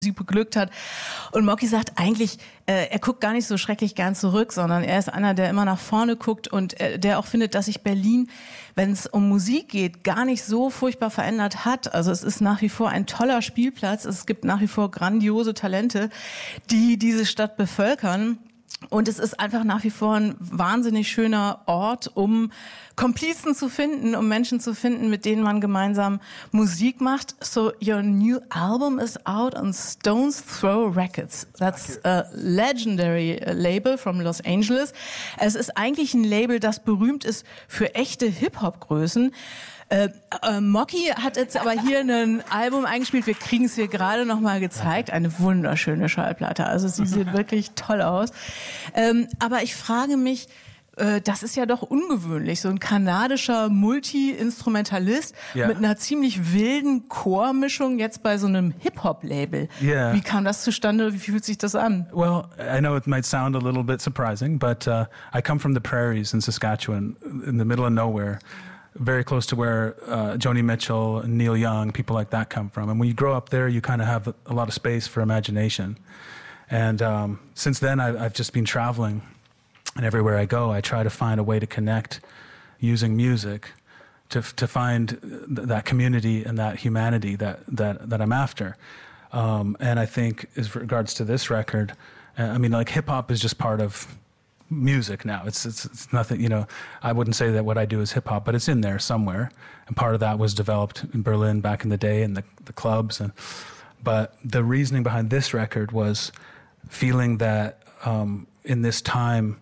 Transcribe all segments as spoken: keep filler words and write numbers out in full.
sie beglückt hat. Und Mocky sagt eigentlich, äh, er guckt gar nicht so schrecklich gern zurück, sondern er ist einer, der immer nach vorne guckt und äh, der auch findet, dass sich Berlin, wenn es um Musik geht, gar nicht so furchtbar verändert hat. Also es ist nach wie vor ein toller Spielplatz. Es gibt nach wie vor grandiose Talente, die diese Stadt bevölkern. Und es ist einfach nach wie vor ein wahnsinnig schöner Ort, um Komplizen zu finden, um Menschen zu finden, mit denen man gemeinsam Musik macht. So your new album is out on Stones Throw Records. That's a legendary label from Los Angeles. Es ist eigentlich ein Label, das berühmt ist für echte Hip-Hop-Größen. Äh, äh, Mocky hat jetzt aber hier ein Album eingespielt. Wir kriegen es hier gerade noch mal gezeigt. Eine wunderschöne Schallplatte. Also sie sieht wirklich toll aus. Ähm, aber ich frage mich, äh, das ist ja doch ungewöhnlich. So ein kanadischer Multi-Instrumentalist yeah. mit einer ziemlich wilden Chormischung jetzt bei so einem Hip-Hop-Label. Yeah. Wie kam das zustande? Wie fühlt sich das an? Well, I know it might sound a little bit surprising, but uh, I come from the prairies in Saskatchewan, in the middle of nowhere. Very close to where uh, Joni Mitchell, Neil Young, people like that come from. And when you grow up there, you kind of have a lot of space for imagination. And um, since then, I, I've just been traveling. And everywhere I go, I try to find a way to connect using music to to find th- that community and that humanity that, that, that I'm after. Um, and I think as regards to this record, uh, I mean, like hip-hop is just part of music now. It's, it's it's nothing, you know, I wouldn't say that what I do is hip hop, but it's in there somewhere. And part of that was developed in Berlin back in the day in the, the clubs. And but the reasoning behind this record was feeling that um, in this time,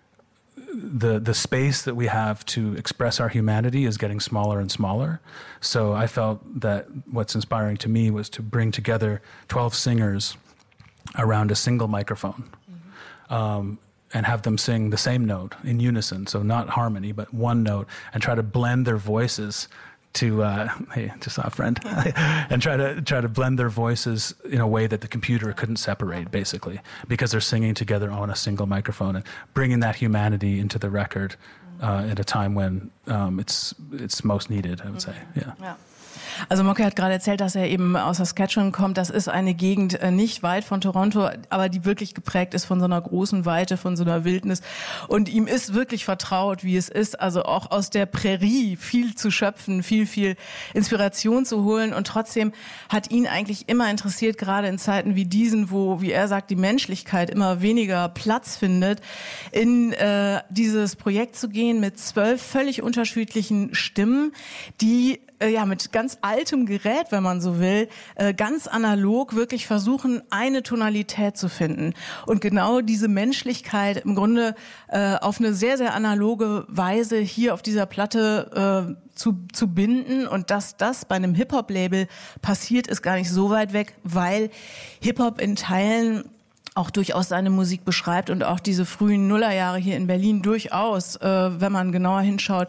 the the space that we have to express our humanity is getting smaller and smaller. So I felt that what's inspiring to me was to bring together twelve singers around a single microphone. Mm-hmm. Um, and have them sing the same note in unison, so not harmony, but one note, and try to blend their voices to, uh, hey, just saw a friend, and try to try to blend their voices in a way that the computer couldn't separate, basically, because they're singing together on a single microphone, and bringing that humanity into the record uh, at a time when um, it's it's most needed, I would say, yeah. yeah. Also Mocky hat gerade erzählt, dass er eben aus Saskatchewan kommt. Das ist eine Gegend äh, nicht weit von Toronto, aber die wirklich geprägt ist von so einer großen Weite, von so einer Wildnis. Und ihm ist wirklich vertraut, wie es ist, also auch aus der Prärie viel zu schöpfen, viel, viel Inspiration zu holen. Und trotzdem hat ihn eigentlich immer interessiert, gerade in Zeiten wie diesen, wo, wie er sagt, die Menschlichkeit immer weniger Platz findet, in äh, dieses Projekt zu gehen mit zwölf völlig unterschiedlichen Stimmen, die ja, mit ganz altem Gerät, wenn man so will, ganz analog wirklich versuchen, eine Tonalität zu finden. Und genau diese Menschlichkeit im Grunde äh, auf eine sehr, sehr analoge Weise hier auf dieser Platte äh, zu, zu binden. Und dass das bei einem Hip-Hop-Label passiert, ist gar nicht so weit weg, weil Hip-Hop in Teilen auch durchaus seine Musik beschreibt und auch diese frühen Nullerjahre hier in Berlin durchaus, äh, wenn man genauer hinschaut,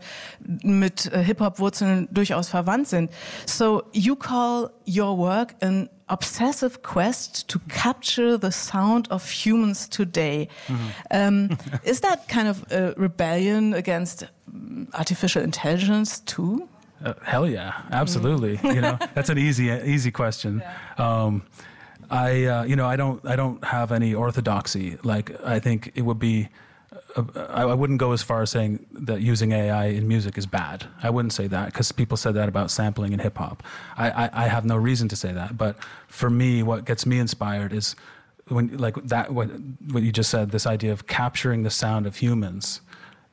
mit äh, Hip-Hop-Wurzeln durchaus verwandt sind. So you call your work an obsessive quest to capture the sound of humans today. Mm-hmm. Um, is that kind of a rebellion against artificial intelligence too? Uh, hell yeah, absolutely. Mm. You know, that's an easy, easy question. Yeah. Um, I, uh, you know, I don't, I don't have any orthodoxy. Like, I think it would be, uh, I, I wouldn't go as far as saying that using A I in music is bad. I wouldn't say that, because people said that about sampling in hip hop. I, I, I have no reason to say that. But for me, what gets me inspired is when, like that, what, what you just said, this idea of capturing the sound of humans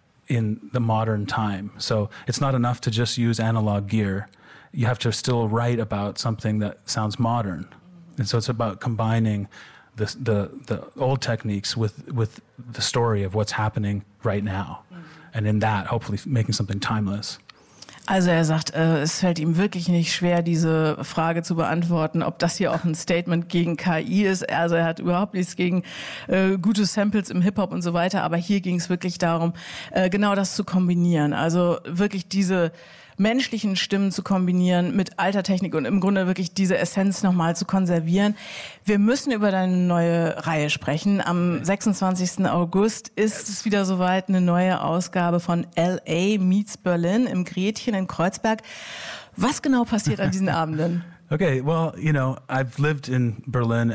in the modern time. So it's not enough to just use analog gear. You have to still write about something that sounds modern. And so it's about combining the the, the old techniques with, with the story of what's happening right now. Mhm. And in that, hopefully making something timeless. Also er sagt, äh, es fällt ihm wirklich nicht schwer, diese Frage zu beantworten, ob das hier auch ein Statement gegen K I ist. Also er hat überhaupt nichts gegen äh, gute Samples im Hip-Hop und so weiter. Aber hier ging es wirklich darum, äh, genau das zu kombinieren. Also wirklich diese menschlichen Stimmen zu kombinieren mit alter Technik und im Grunde wirklich diese Essenz nochmal zu konservieren. Wir müssen über deine neue Reihe sprechen. Am sechsundzwanzigsten August ist es wieder soweit, eine neue Ausgabe von L A Meets Berlin im Gretchen in Kreuzberg. Was genau passiert an diesen Abenden? Okay, well, you know, I've lived in Berlin